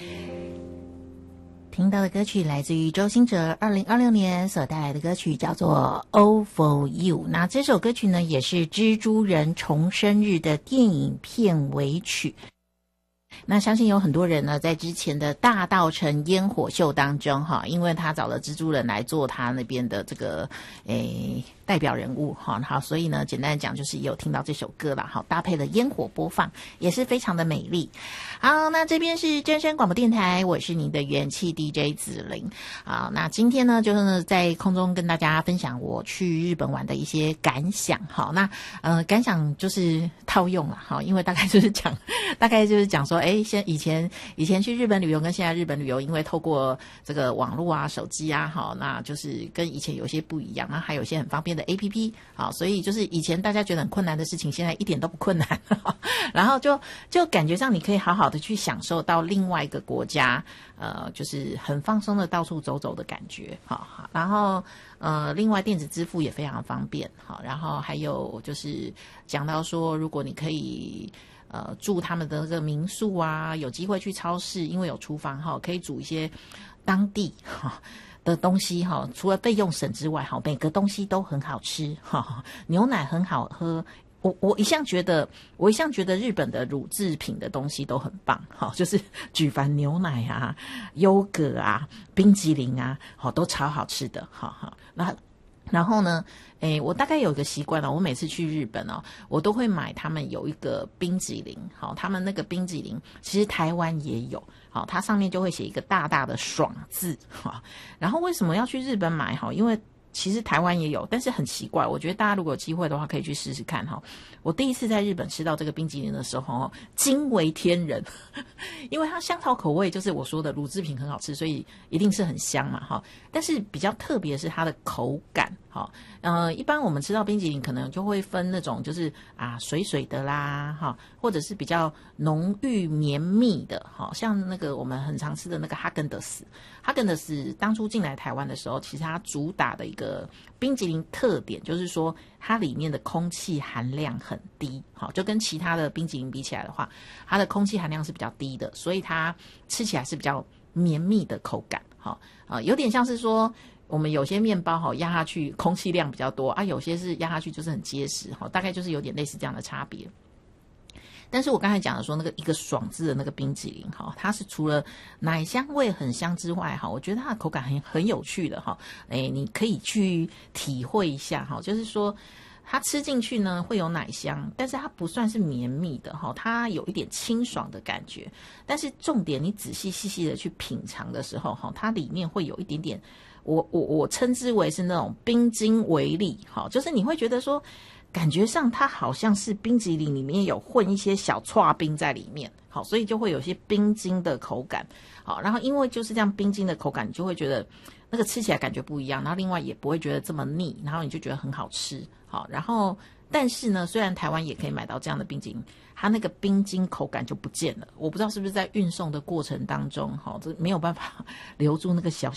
听到的歌曲来自于周兴哲2026年所带来的歌曲叫做 All For You。 那这首歌曲呢也是蜘蛛人重生日的电影片尾曲。那相信有很多人呢在之前的大稻埕烟火秀当中因为他找了蜘蛛人来做他那边的这个代表人物好，所以呢简单的讲就是也有听到这首歌啦，好，搭配了烟火播放也是非常的美丽。好，那这边是真声广播电台，我是您的元气 DJ 子玲。好，那今天呢就是呢在空中跟大家分享我去日本玩的一些感想。好，那感想就是套用啦，好，因为大概就是讲说以前去日本旅游跟现在日本旅游，因为透过这个网络啊手机啊，好，那就是跟以前有些不一样，那还有一些很方便的 APP， 好，所以就是以前大家觉得很困难的事情现在一点都不困难然后就感觉上你可以好好的去享受到另外一个国家就是很放松的到处走走的感觉。好，然后另外电子支付也非常方便。好，然后还有就是讲到说如果你可以住他们的那个民宿啊，有机会去超市，因为有厨房可以煮一些当地的东西除了费用省之外每个东西都很好吃牛奶很好喝。我一向觉得日本的乳制品的东西都很棒，就是举凡牛奶啊、优格啊、冰淇淋啊，都超好吃的。然后呢，我大概有一个习惯了，我每次去日本我都会买他们有一个冰淇淋。好，他们那个冰淇淋其实台湾也有，好，它上面就会写一个大大的爽字。然后为什么要去日本买？因为其实台湾也有，但是很奇怪，我觉得大家如果有机会的话可以去试试看。我第一次在日本吃到这个冰淇淋的时候惊为天人因为它香草口味，就是我说的乳制品很好吃，所以一定是很香嘛。但是比较特别是它的口感。一般我们吃到冰淇淋可能就会分那种就是水水的啦，或者是比较浓郁绵密的，像那个我们很常吃的那个哈根达斯当初进来台湾的时候，其实它主打的一个冰淇淋特点就是说它里面的空气含量很低，就跟其他的冰淇淋比起来的话，它的空气含量是比较低的，所以它吃起来是比较绵密的口感。有点像是说我们有些面包压下去空气量比较多有些是压下去就是很结实，大概就是有点类似这样的差别。但是我刚才讲的说那个一个爽字的那个冰淇淋它是除了奶香味很香之外我觉得它的口感很有趣的你可以去体会一下就是说它吃进去呢会有奶香，但是它不算是绵密的它有一点清爽的感觉。但是重点你仔细细细的去品尝的时候它里面会有一点点我称之为是那种冰晶微粒，就是你会觉得说感觉上它好像是冰淇淋里面有混一些小剉冰在里面，所以就会有些冰晶的口感。然后因为就是这样冰晶的口感，你就会觉得那个吃起来感觉不一样，然后另外也不会觉得这么腻，然后你就觉得很好吃。然后但是呢，虽然台湾也可以买到这样的冰淇淋，它那个冰晶口感就不见了。我不知道是不是在运送的过程当中这没有办法留住那个小